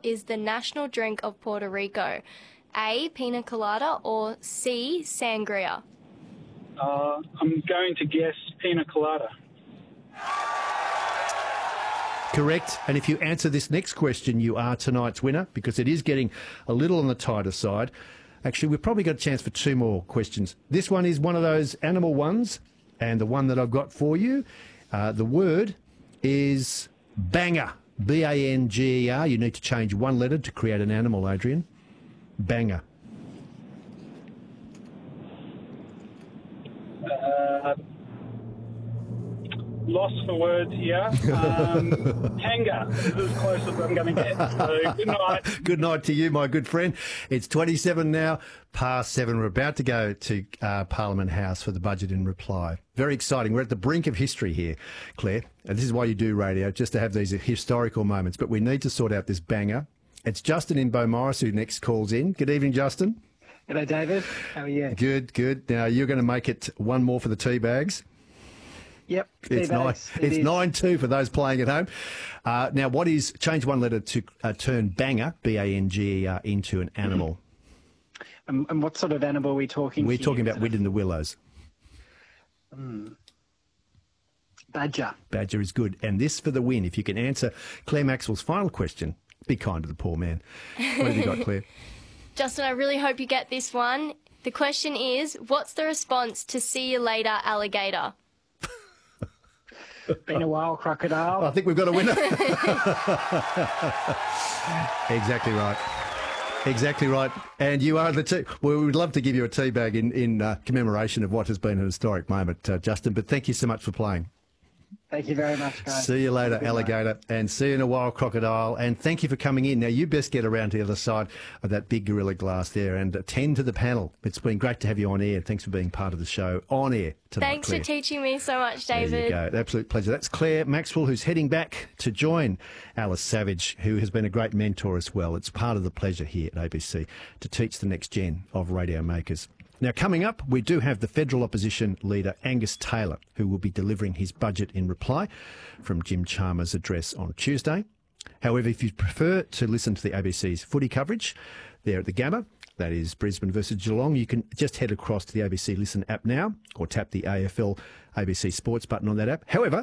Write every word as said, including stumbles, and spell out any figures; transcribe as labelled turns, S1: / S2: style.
S1: What is the national drink of Puerto Rico? A. Pina colada or C. Sangria?
S2: Uh, I'm going to guess pina colada.
S3: Correct. And if you answer this next question, you are tonight's winner, because it is getting a little on the tighter side. Actually, we've probably got a chance for two more questions. This one is one of those animal ones, and the one that I've got for you, uh, the word is banger. B A N G E R. You need to change one letter to create an animal, Adrian. Banger.
S2: Uh, lost for words here. Um, Tanga is as close as I'm going to get. So good night.
S3: Good night to you, my good friend. It's twenty-seven now, past seven. We're about to go to uh, Parliament House for the budget in reply. Very exciting. We're at the brink of history here, Claire. And this is why you do radio, just to have these historical moments. But we need to sort out this banger. It's Justin in Beaumaris who next calls in. Good evening, Justin.
S4: G'day, David. How are you?
S3: Good, good. Now, you're going to make it one more for the tea bags.
S4: Yep,
S3: It's nine.
S4: it
S3: It's
S4: is.
S3: nine two for those playing at home. Uh, now, what is change one letter to uh, turn banger B A N G E R into an animal?
S4: And, and what sort of animal are we talking?
S3: We're
S4: here?
S3: talking about Wind in the Willows.
S4: Badger.
S3: Badger is good, and this for the win. If you can answer Claire Maxwell's final question, be kind to the poor man. What have you got, Claire?
S1: Justin, I really hope you get this one. The question is, what's the response to see you later, alligator?
S4: Been a while, crocodile.
S3: I think we've got a winner. Exactly right. Exactly right. And you are the tea. Well, we would love to give you a tea bag in, in uh, commemoration of what has been an historic moment, uh, Justin, but thank you so much for playing.
S4: Thank you very much, guys.
S3: See you later,
S4: Have a good
S3: alligator,
S4: night.
S3: and see you in a while, crocodile. And thank you for coming in. Now, you best get around to the other side of that big gorilla glass there and attend to the panel. It's been great to have you on air. Thanks for being part of the show on air tonight,
S1: Thanks
S3: Claire.
S1: for teaching me so much,
S3: There
S1: David.
S3: you go. Absolute pleasure. That's Claire Maxwell, who's heading back to join Alice Savage, who has been a great mentor as well. It's part of the pleasure here at A B C to teach the next gen of radio makers. Now, coming up, we do have the federal opposition leader, Angus Taylor, who will be delivering his budget in reply from Jim Chalmers' address on Tuesday. However, if you prefer to listen to the A B C's footy coverage there at the Gamma, that is Brisbane versus Geelong, you can just head across to the A B C Listen app now or tap the A F L A B C Sports button on that app. However,